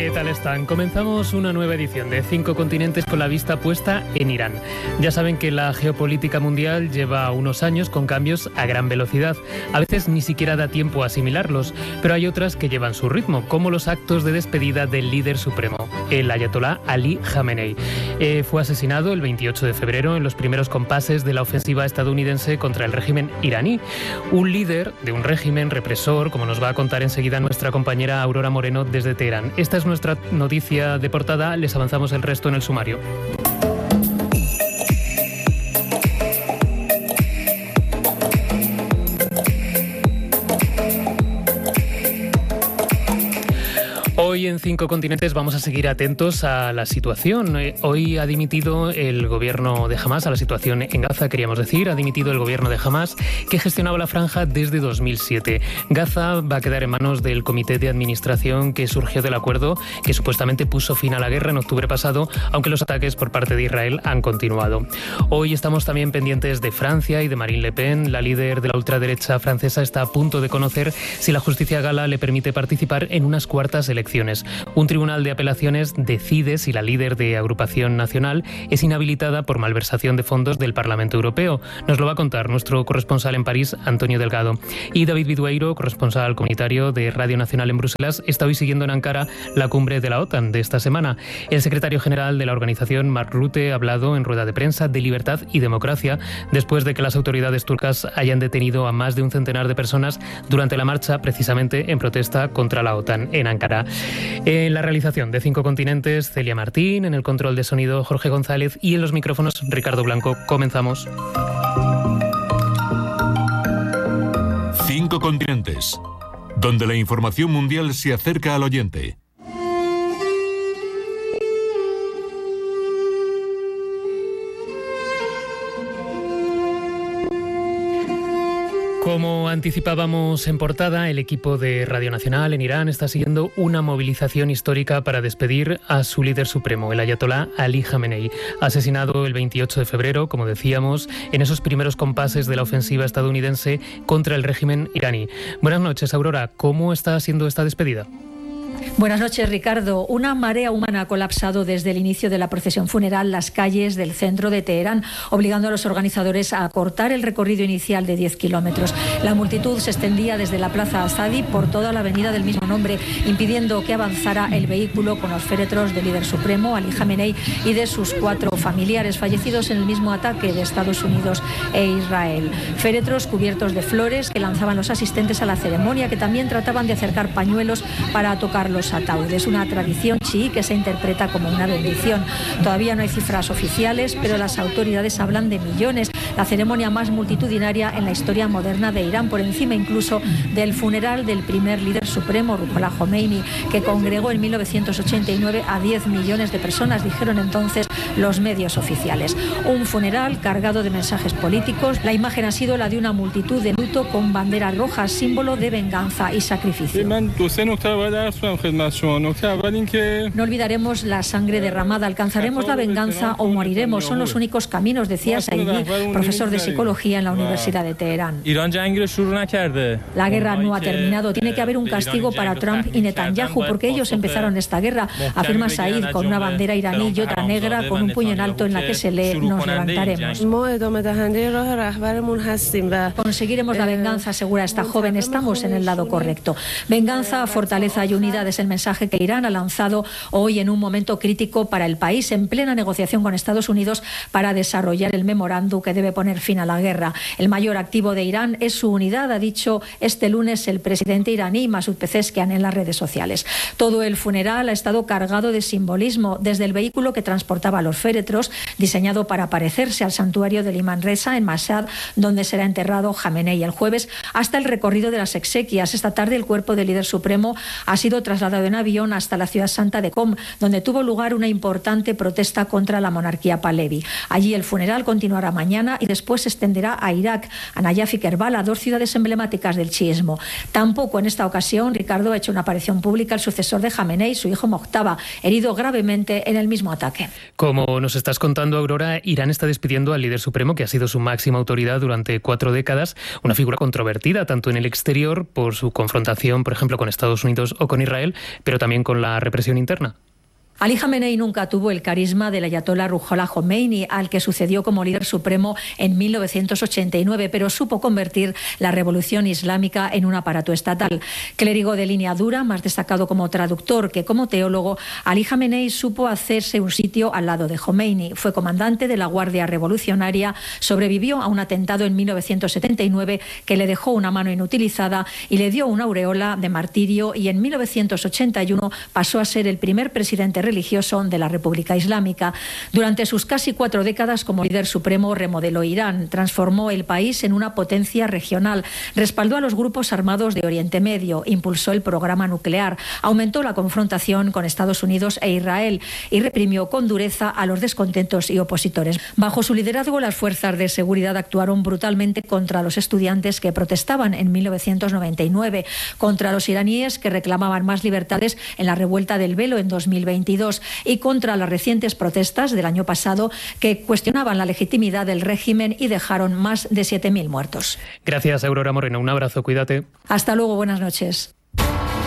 ¿Qué tal están? Comenzamos una nueva edición de 5 continentes con la vista puesta en Irán. Ya saben que la geopolítica mundial lleva unos años con cambios a gran velocidad. A veces ni siquiera da tiempo a asimilarlos, pero hay otras que llevan su ritmo, como los actos de despedida del líder supremo, el ayatolá Ali Khamenei. Fue asesinado el 28 de febrero en los primeros compases de la ofensiva estadounidense contra el régimen iraní. Un líder de un régimen represor, como nos va a contar enseguida nuestra compañera Aurora Moreno desde Teherán. Esta es nuestra noticia de portada, les avanzamos el resto en el sumario. Hoy en 5 continentes vamos a seguir atentos a la situación. Hoy ha dimitido el gobierno de Hamás, a la situación en Gaza, queríamos decir, ha dimitido el gobierno de Hamás que gestionaba la franja desde 2007. Gaza va a quedar en manos del comité de administración que surgió del acuerdo que supuestamente puso fin a la guerra en octubre pasado, aunque los ataques por parte de Israel han continuado. Hoy estamos también pendientes de Francia y de Marine Le Pen. La líder de la ultraderecha francesa está a punto de conocer si la justicia gala le permite participar en unas cuartas elecciones. Un tribunal de apelaciones decide si la líder de Agrupación Nacional es inhabilitada por malversación de fondos del Parlamento Europeo. Nos lo va a contar nuestro corresponsal en París, Antonio Delgado. Y David Vidueiro, corresponsal comunitario de Radio Nacional en Bruselas, está hoy siguiendo en Ankara la cumbre de la OTAN de esta semana. El secretario general de la organización, Mark Rutte, ha hablado en rueda de prensa de libertad y democracia después de que las autoridades turcas hayan detenido a más de un centenar de personas durante la marcha, precisamente en protesta contra la OTAN en Ankara. En la realización de 5 continentes, Celia Martín, en el control de sonido, Jorge González, y en los micrófonos, Ricardo Blanco. Comenzamos. 5 continentes, donde la información mundial se acerca al oyente. Como anticipábamos en portada, el equipo de Radio Nacional en Irán está siguiendo una movilización histórica para despedir a su líder supremo, el ayatolá Ali Khamenei, asesinado el 28 de febrero, como decíamos, en esos primeros compases de la ofensiva estadounidense contra el régimen iraní. Buenas noches, Aurora. ¿Cómo está siendo esta despedida? Buenas noches, Ricardo. Una marea humana ha colapsado desde el inicio de la procesión funeral las calles del centro de Teherán, obligando a los organizadores a acortar el recorrido inicial de 10 kilómetros. La multitud se extendía desde la plaza Azadi por toda la avenida del mismo nombre, impidiendo que avanzara el vehículo con los féretros del líder supremo, Ali Khamenei, y de sus 4 familiares fallecidos en el mismo ataque de Estados Unidos e Israel. Féretros cubiertos de flores que lanzaban los asistentes a la ceremonia, que también trataban de acercar pañuelos para tocar los ataúdes, una tradición chií que se interpreta como una bendición. Todavía no hay cifras oficiales, pero las autoridades hablan de millones. La ceremonia más multitudinaria en la historia moderna de Irán, por encima incluso del funeral del primer líder supremo, Ruhollah Khomeini, que congregó en 1989 a 10 millones de personas, dijeron entonces los medios oficiales. Un funeral cargado de mensajes políticos. La imagen ha sido la de una multitud de luto con banderas rojas, símbolo de venganza y sacrificio. No olvidaremos la sangre derramada, alcanzaremos la venganza o moriremos. Son los únicos caminos, decía Saidi, profesor de psicología en la Universidad de Teherán. La guerra no ha terminado. Tiene que haber un castigo para Trump y Netanyahu, porque ellos empezaron esta guerra, afirma Said, con una bandera iraní y otra negra con un puño en alto en la que se lee: nos levantaremos. Conseguiremos la venganza, asegura esta joven. Estamos en el lado correcto. Venganza, fortaleza y unidad es el mensaje que Irán ha lanzado hoy en un momento crítico para el país, en plena negociación con Estados Unidos para desarrollar el memorándum que debe poner fin a la guerra. El mayor activo de Irán es su unidad, ha dicho este lunes el presidente iraní Masoud Pezeshkian en las redes sociales. Todo el funeral ha estado cargado de simbolismo, desde el vehículo que transportaba los féretros, diseñado para parecerse al santuario del Imán Reza en Mashhad, donde será enterrado Khamenei el jueves, hasta el recorrido de las exequias. Esta tarde el cuerpo del líder supremo ha sido trasladado en avión hasta la ciudad santa de Qom, donde tuvo lugar una importante protesta contra la monarquía Pahlavi. Allí el funeral continuará mañana y después se extenderá a Irak, a Nayaf y Kerbala, 2 ciudades emblemáticas del chiismo. Tampoco en esta ocasión, Ricardo, ha hecho una aparición pública el sucesor de Khamenei, su hijo Mojtaba, herido gravemente en el mismo ataque. Como nos estás contando, Aurora, Irán está despidiendo al líder supremo, que ha sido su máxima autoridad durante 4 décadas, una figura controvertida tanto en el exterior por su confrontación, por ejemplo, con Estados Unidos o con Israel, pero también con la represión interna. Ali Jamenei nunca tuvo el carisma del ayatolá Ruhollah Khomeini, al que sucedió como líder supremo en 1989, pero supo convertir la revolución islámica en un aparato estatal. Clérigo de línea dura, más destacado como traductor que como teólogo, Ali Jamenei supo hacerse un sitio al lado de Khomeini. Fue comandante de la Guardia Revolucionaria, sobrevivió a un atentado en 1979 que le dejó una mano inutilizada y le dio una aureola de martirio, y en 1981 pasó a ser el primer presidente religioso de la República Islámica. Durante sus casi 4 décadas como líder supremo remodeló Irán, transformó el país en una potencia regional, respaldó a los grupos armados de Oriente Medio, impulsó el programa nuclear, aumentó la confrontación con Estados Unidos e Israel y reprimió con dureza a los descontentos y opositores. Bajo su liderazgo, las fuerzas de seguridad actuaron brutalmente contra los estudiantes que protestaban en 1999, contra los iraníes que reclamaban más libertades en la revuelta del velo en 2022 y contra las recientes protestas del año pasado que cuestionaban la legitimidad del régimen y dejaron más de 7.000 muertos. Gracias, Aurora Moreno. Un abrazo, cuídate. Hasta luego, buenas noches.